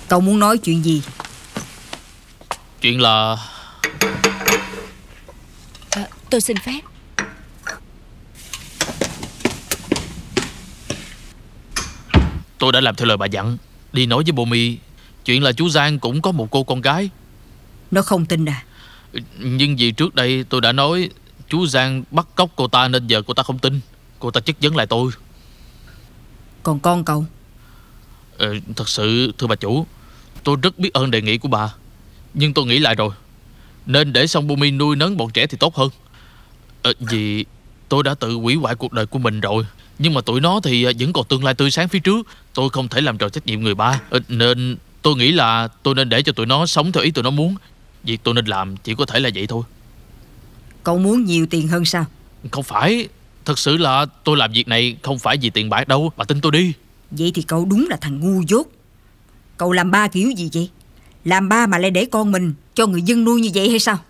Cậu muốn nói chuyện gì? Chuyện là... Tôi xin phép. Tôi đã làm theo lời bà dặn, đi nói với Bomi. Chuyện là chú Giang cũng có một cô con gái. Nó không tin à? Nhưng vì trước đây tôi đã nói chú Giang bắt cóc cô ta, nên giờ cô ta không tin. Cô ta chất vấn lại tôi. Còn con cậu? Thật sự thưa bà chủ, tôi rất biết ơn đề nghị của bà, nhưng tôi nghĩ lại rồi, nên để Song Bomi nuôi nấng bọn trẻ thì tốt hơn. Vì tôi đã tự hủy hoại cuộc đời của mình rồi, nhưng mà tụi nó thì vẫn còn tương lai tươi sáng phía trước. Tôi không thể làm tròn trách nhiệm người ba, nên tôi nghĩ là tôi nên để cho tụi nó sống theo ý tụi nó muốn. Việc tôi nên làm chỉ có thể là vậy thôi. Cậu muốn nhiều tiền hơn sao? Không phải, thật sự là tôi làm việc này không phải vì tiền bạc đâu, bà tin tôi đi. Vậy thì cậu đúng là thằng ngu dốt. Cậu làm ba kiểu gì vậy? Làm ba mà lại để con mình cho người dân nuôi như vậy hay sao?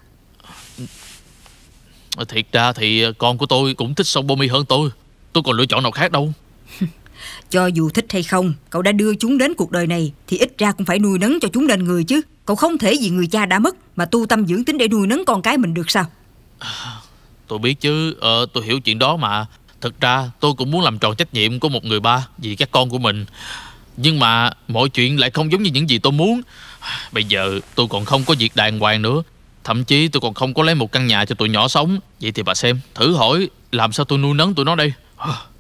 Thiệt ra thì con của tôi cũng thích Song Bomi hơn tôi. Tôi còn lựa chọn nào khác đâu. Cho dù thích hay không, cậu đã đưa chúng đến cuộc đời này thì ít ra cũng phải nuôi nấng cho chúng nên người chứ. Cậu không thể vì người cha đã mất mà tu tâm dưỡng tính để nuôi nấng con cái mình được sao? Tôi biết chứ, tôi hiểu chuyện đó mà. Thật ra tôi cũng muốn làm tròn trách nhiệm của một người ba vì các con của mình. Nhưng mà mọi chuyện lại không giống như những gì tôi muốn. Bây giờ tôi còn không có việc đàng hoàng nữa. Thậm chí tôi còn không có lấy một căn nhà cho tụi nhỏ sống. Vậy thì bà xem, thử hỏi làm sao tôi nuôi nấng tụi nó đây.